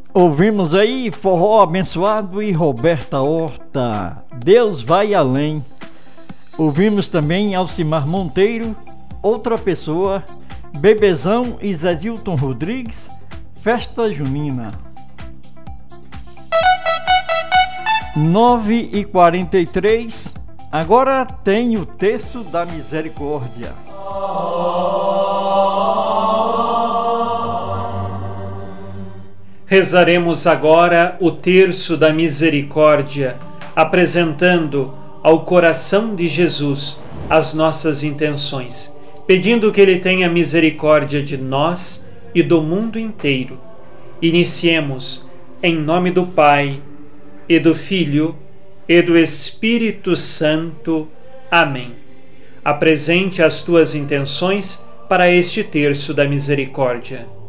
Ouvimos aí Forró Abençoado e Roberta Horta, Deus Vai Além. Ouvimos também Alcimar Monteiro, Outra Pessoa, Bebezão e Zezilton Rodrigues, Festa Junina. 9h43, agora tem o Terço da Misericórdia. Rezaremos agora o Terço da Misericórdia, apresentando ao coração de Jesus as nossas intenções, pedindo que Ele tenha misericórdia de nós e do mundo inteiro. Iniciemos em nome do Pai, e do Filho, e do Espírito Santo. Amém. Apresente as tuas intenções para este Terço da Misericórdia.